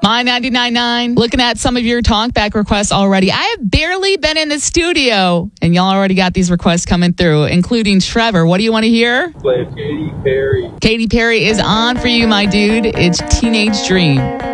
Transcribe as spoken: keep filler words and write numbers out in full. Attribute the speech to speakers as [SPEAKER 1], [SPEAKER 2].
[SPEAKER 1] My ninety-nine point nine, looking at some of your talkback requests already. I have barely been in the studio, and y'all already got these requests coming through, including Trevor. What do you want to hear?
[SPEAKER 2] Play Katy Perry.
[SPEAKER 1] Katy Perry is on for you, my dude. It's Teenage Dream.